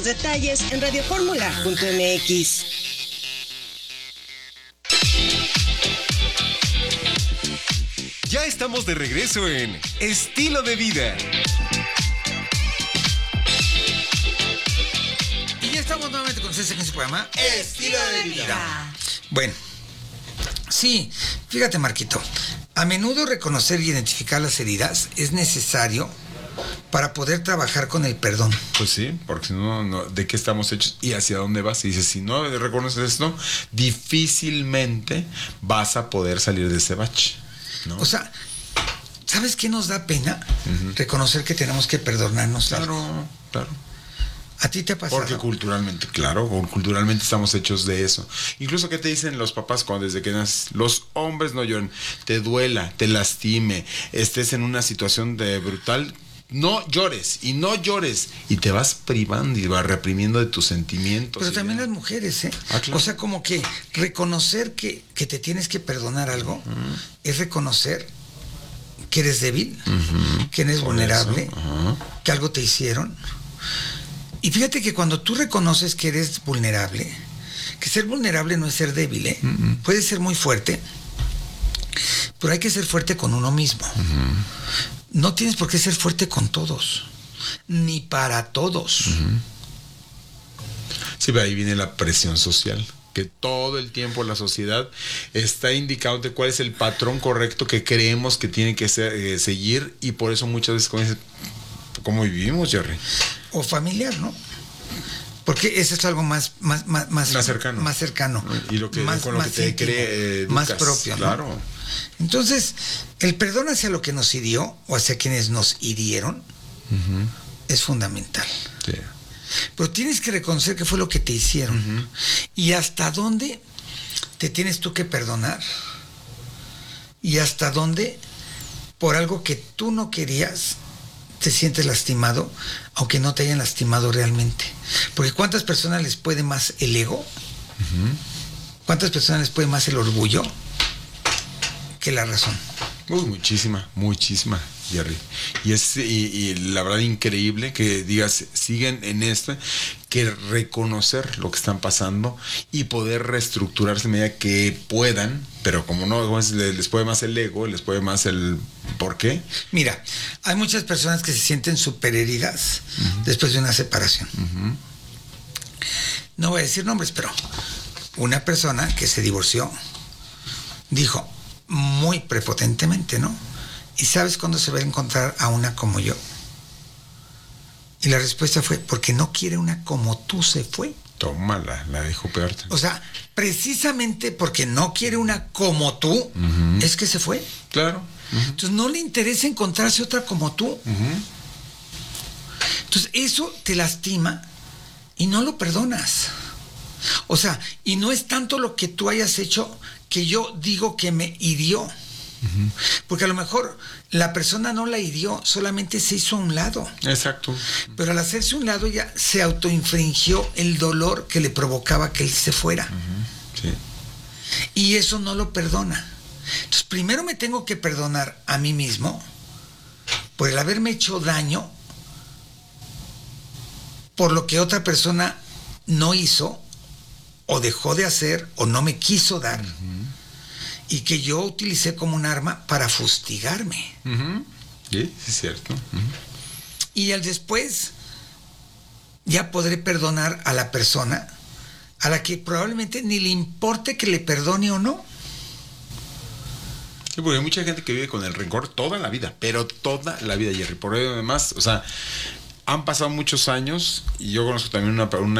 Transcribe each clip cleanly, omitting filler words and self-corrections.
Más detalles en radioformula.mx. Ya estamos de regreso en Estilo de Vida. Y ya estamos nuevamente con ustedes en su programa Estilo de Vida. Bueno, sí, fíjate, Marquito, a menudo reconocer y identificar las heridas es necesario para poder trabajar con el perdón. Pues sí, porque si no, ¿de qué estamos hechos y hacia dónde vas? Y dices, si no reconoces esto, difícilmente vas a poder salir de ese bache, ¿no? O sea, ¿sabes qué nos da pena? Reconocer que tenemos que perdonarnos. Claro, claro. ¿A ti te ha pasado? Porque culturalmente estamos hechos de eso. Incluso, ¿qué te dicen los papás cuando desde que naces? Los hombres no lloran. Te duela, te lastime, estés en una situación de brutal, no llores y no llores. Y te vas privando y vas reprimiendo de tus sentimientos. Pero también las mujeres, ¿eh? Claro. O sea, como que reconocer que te tienes que perdonar algo es reconocer que eres débil, que eres vulnerable, que algo te hicieron. Y fíjate que cuando tú reconoces que eres vulnerable, que ser vulnerable no es ser débil, ¿eh? Puede ser muy fuerte, pero hay que ser fuerte con uno mismo. No tienes por qué ser fuerte con todos, ni para todos. Sí, pero ahí viene la presión social, que todo el tiempo la sociedad está indicando cuál es el patrón correcto que creemos que tiene que seguir, y por eso muchas veces ¿cómo vivimos, Jerry? O familiar, ¿no? Porque eso es algo más cercano. Más cercano. Y lo que más, con lo más que te íntimo, cree más propio, ¿no? Claro. Entonces, el perdón hacia lo que nos hirió o hacia quienes nos hirieron es fundamental. Sí. Pero tienes que reconocer qué fue lo que te hicieron y hasta dónde te tienes tú que perdonar y hasta dónde por algo que tú no querías te sientes lastimado, aunque no te hayan lastimado realmente. Porque ¿cuántas personas les puede más el ego? ¿Cuántas personas les puede más el orgullo que la razón? Muchísima, Jerry. Y la verdad, increíble que digas, siguen en esto, que reconocer lo que están pasando y poder reestructurarse a medida que puedan, pero como no, les puede más el ego, les puede más el ¿por qué? Mira, hay muchas personas que se sienten súper heridas después de una separación. No voy a decir nombres, pero una persona que se divorció dijo muy prepotentemente, ¿no? ¿Y sabes cuándo se va a encontrar a una como yo? Y la respuesta fue, porque no quiere una como tú, se fue. Tómala, la dejó peor. O sea, precisamente porque no quiere una como tú, es que se fue. Claro. Entonces no le interesa encontrarse otra como tú. Entonces eso te lastima y no lo perdonas. O sea, y no es tanto lo que tú hayas hecho que yo digo que me hirió. Porque a lo mejor la persona no la hirió, solamente se hizo a un lado. Exacto. Pero al hacerse a un lado ya se autoinfringió el dolor que le provocaba que él se fuera. Sí. Y eso no lo perdona. Entonces primero me tengo que perdonar a mí mismo por el haberme hecho daño por lo que otra persona no hizo o dejó de hacer o no me quiso dar. Y que yo utilicé como un arma para fustigarme. Sí, es cierto. Y al después ya podré perdonar a la persona a la que probablemente ni le importe que le perdone o no. Sí, porque hay mucha gente que vive con el rencor toda la vida, pero toda la vida, Jerry. Por ello, además, o sea, han pasado muchos años y yo conozco también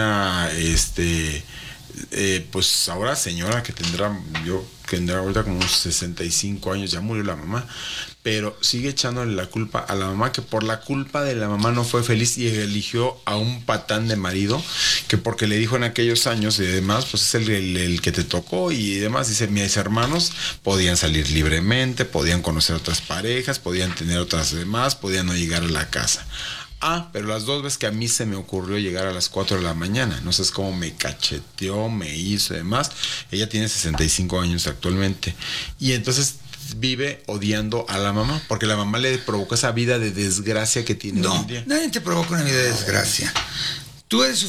pues ahora señora que tendrá ahorita como unos 65 años, ya murió la mamá, pero sigue echándole la culpa a la mamá, que por la culpa de la mamá no fue feliz y eligió a un patán de marido, que porque le dijo en aquellos años y demás, pues es el que te tocó y demás. Dice, mis hermanos podían salir libremente, podían conocer otras parejas, podían tener otras demás, podían no llegar a la casa. Pero las 2 veces que a mí se me ocurrió llegar a las 4 de la mañana, no sé cómo me cacheteó, me hizo y demás. Ella tiene 65 años actualmente. Y entonces vive odiando a la mamá, porque la mamá le provocó esa vida de desgracia que tiene hoy en día. Nadie te provoca una vida de desgracia. Tú eres